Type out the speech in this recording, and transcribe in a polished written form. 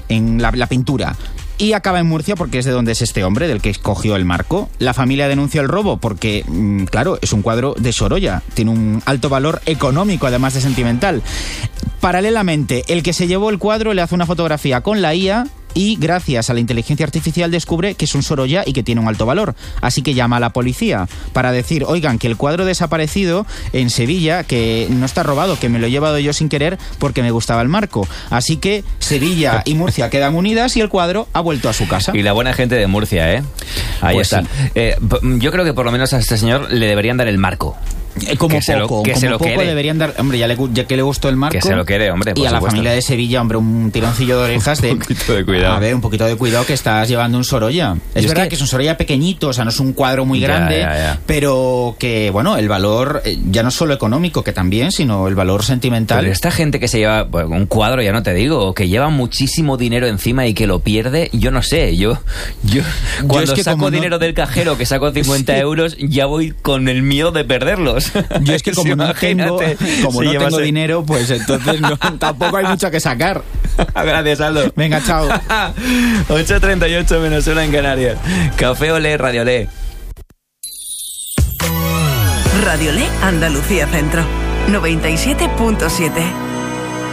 en la pintura. Y acaba en Murcia porque es de donde es este hombre, del que escogió el marco. La familia denuncia el robo porque, claro, es un cuadro de Sorolla. Tiene un alto valor económico, además de sentimental. Paralelamente, el que se llevó el cuadro le hace una fotografía con la IA y gracias a la inteligencia artificial descubre que es un Sorolla y que tiene un alto valor. Así que llama a la policía para decir, oigan, que el cuadro desaparecido en Sevilla, que no está robado, que me lo he llevado yo sin querer porque me gustaba el marco. Así que Sevilla y Murcia quedan unidas y el cuadro ha vuelto a su casa. Y la buena gente de Murcia, ¿eh? Ahí pues está. Sí. Yo creo que por lo menos a este señor le deberían dar el marco. Como que poco deberían dar, hombre, ya que le gustó el marco. Que se lo quede, hombre, por y a supuesto. La familia de Sevilla, hombre, un tironcillo de orejas de... Un poquito de cuidado. A ver, un poquito de cuidado que estás llevando un Sorolla. Es verdad que es un Sorolla pequeñito, o sea, no es un cuadro muy grande, pero que, bueno, el valor, ya no solo económico, que también, sino el valor sentimental. Pero esta gente que se lleva un cuadro, ya no te digo, que lleva muchísimo dinero encima y que lo pierde, yo no sé, yo cuando es que saco dinero del cajero, que saco 50 euros, ya voy con el miedo de perderlos. Yo es que como no tengo dinero, pues entonces tampoco hay mucho que sacar. Gracias, Aldo. Venga, chao. 8:38 menos 1 en Canarias. Café Olé, Radio Olé. Radio Olé, Andalucía Centro. 97.7.